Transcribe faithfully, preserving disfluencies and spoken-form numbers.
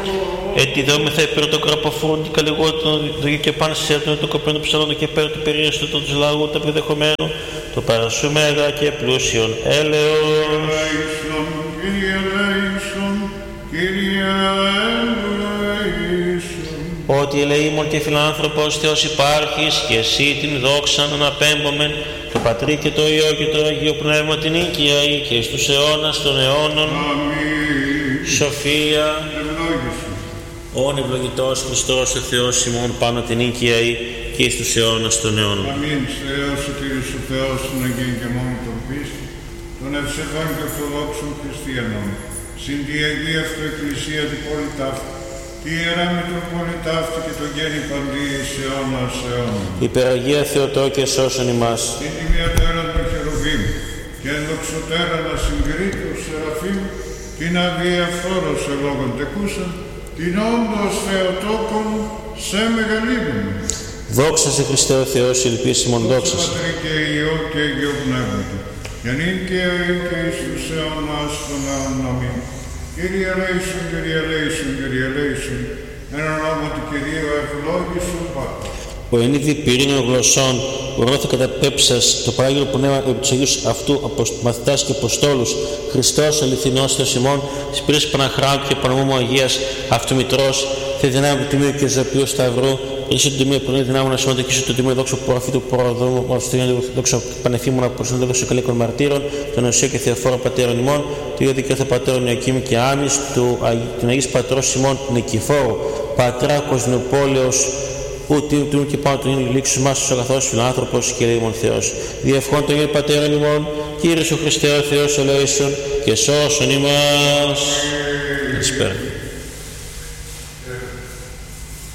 Έτσι δόμεθα υπέρ το κραποφρούν και καλλιγότων δογεί και πάνε σε έτοιμο το κοπένο ψαλώνο και πέρα του περίαστο του λαού τα προδεχομένου το παρασούμεγα και πλούσιον έλεος. Ότι ελεήμων και φιλάνθρωπος Θεός υπάρχεις και εσύ την δόξαν αναπέμπομεν το Πατρί και το Υιό και το Αγίο Πνεύμα την οίκια και στους αιώνας των αιώνων. Αμήν. Σοφία. Όν ευλογητός Χριστός ο Θεός ημών πάνω την οίκια και στους αιώνας των αιώνων. Αμήν. Θεός ο Κύριος ο Θεός των Αγίων και μόνο των πίστη των ευσεβών και ορθοδόξων χριστιανών. Συν τη Αγία Αυτοεκκλησία την πόλη ταύτη, τη Ιερά Μητροπόλητα αυτή και τον γέννη παντή εις αιώνας αιώνων. Υπεραγία Θεοτόκια σώσον ημάς. Την τιμιωτέρα των χερουβίμ και ενδοξωτέρα να συγκρίτω Σεραφείμ, την αδιαφθόρος ελόγων τεκούσαν, την όντως Θεοτόκον σε μεγαλύνουν. Δόξα σε Χριστέ ο Θεός, ελπίσιμον δόξα σε. Πατρί και Υιό και Αγίο Πνεύματο, και νυν και αεί και εις τους αιώνας των αιώνων. Αμήν. Κύριε ελέησον, Κύριε ελέησον, Κύριε ελέησον, εν ονόμα του Κυρίου ευλόγησον Πάτερ. Ο εν είδη πυρήνων γλωσσών, ο ρόθο καταπέψας, το Πανάγιο Πνεύμα επί τους Αγίους αυτού μαθητάς και Αποστόλους, Χριστός αληθινός Θεός ημών, Σπύρος Παναχράντου και Παναμόμου Αγίας, αυτού Μητρός, θε δυνάμει του Τιμίου και Ζωοποιού Σταυρού, Ίσο το Τιμίο Πρωινή δυνάμει να σώματα και ίσο το Τιμίο δόξο που του προδρόμου, ω δόξο Πανεφήμωνα προς δόξο καλίκων μαρτύρων, τον Οσίο και Θεοφόρο Πατέρων ημών, το ίδιο δικαιώθα Πατέρων Ιωακήμ και Άνης, του Αγίου Πατρός ημών Νικηφόρου, Πατρά Κοσμοπόλεως, ούτε του και πάνω του είναι λήξου μας ο αγαθός φιλάνθρωπος και ελεήμων Θεός. Διευχών των Αγίων Πατέρων ημών, Κύριος ο Χριστέ ο Θεός ελέησον και σώσον ημάς. Καλησπέρα.